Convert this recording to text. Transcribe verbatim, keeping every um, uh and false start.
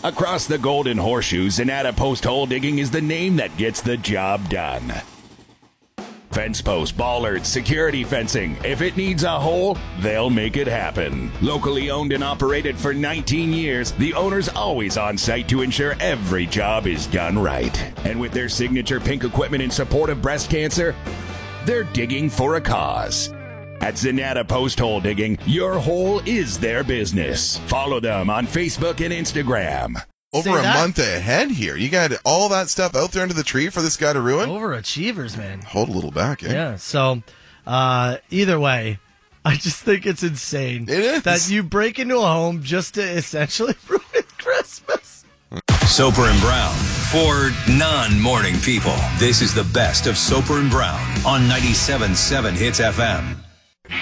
Across the Golden Horseshoe, Zanata Post Hole Digging is the name that gets the job done. Fence posts, bollards, security fencing. If it needs a hole, they'll make it happen. Locally owned and operated for nineteen years, the owner's always on site to ensure every job is done right. And with their signature pink equipment in support of breast cancer, they're digging for a cause. At Zanata Post Hole Digging, your hole is their business. Follow them on Facebook and Instagram. Over a month ahead here. You got all that stuff out there under the tree for this guy to ruin? Overachievers, man. Hold a little back, eh? Yeah, so uh, either way, I just think it's insane. It is. That you break into a home just to essentially ruin Christmas. Soper and Brown for non-morning people. This is the best of Soper and Brown on ninety-seven point seven Hits F M.